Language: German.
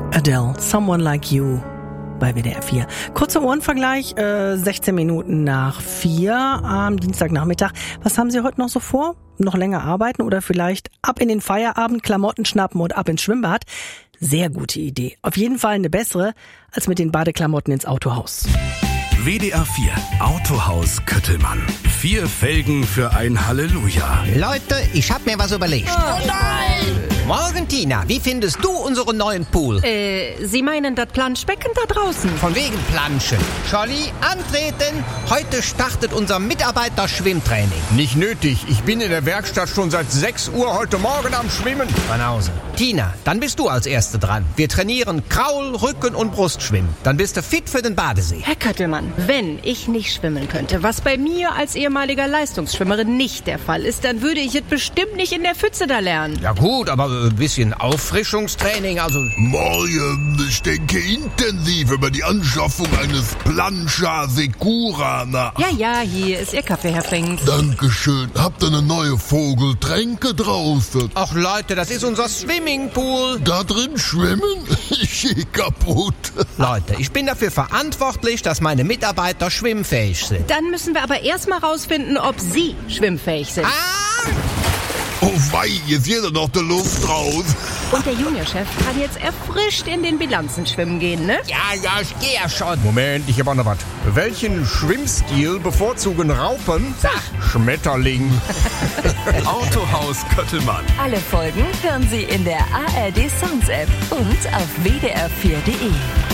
Adele, Someone Like You bei WDR 4. Kurzer Ohrenvergleich, 16 Minuten nach 4 am Dienstagnachmittag. Was haben Sie heute noch so vor? Noch länger arbeiten oder vielleicht ab in den Feierabend, Klamotten schnappen und ab ins Schwimmbad? Sehr gute Idee. Auf jeden Fall eine bessere, als mit den Badeklamotten ins Autohaus. WDR 4 Autohaus Köttelmann. 4 Felgen für ein Halleluja. Leute, ich hab mir was überlegt. Oh nein! Morgen, Tina, wie findest du unseren neuen Pool? Sie meinen das Planschbecken da draußen? Von wegen Planschen. Scholli, antreten. Heute startet unser Mitarbeiter-Schwimmtraining. Nicht nötig. Ich bin in der Werkstatt schon seit 6 Uhr heute Morgen am Schwimmen. Banause. Tina, dann bist du als Erste dran. Wir trainieren Kraul, Rücken und Brustschwimmen. Dann bist du fit für den Badesee. Herr Köttelmann, wenn ich nicht schwimmen könnte, was bei mir als ehemaliger Leistungsschwimmerin nicht der Fall ist, dann würde ich es bestimmt nicht in der Pfütze da lernen. Ja gut, aber ein bisschen Auffrischungstraining, also... Morgen, ich denke intensiv über die Anschaffung eines Planscha Secura. Ja, hier ist Ihr Kaffee, Herr Fink. Dankeschön. Habt ihr eine neue Vogeltränke draußen? Ach Leute, das ist unser Swimmingpool. Da drin schwimmen? Ich geh kaputt. Leute, ich bin dafür verantwortlich, dass meine Mitarbeiter schwimmfähig sind. Dann müssen wir aber erstmal rausfinden, ob Sie schwimmfähig sind. Oh wei, jetzt geht noch die Luft raus. Und der Juniorchef kann jetzt erfrischt in den Bilanzen schwimmen gehen, ne? Ja, ich gehe ja schon. Moment, ich hab auch noch was. Welchen Schwimmstil bevorzugen Raupen? Sag. Schmetterling. Autohaus Köttelmann. Alle Folgen hören Sie in der ARD Sounds App und auf wdr4.de.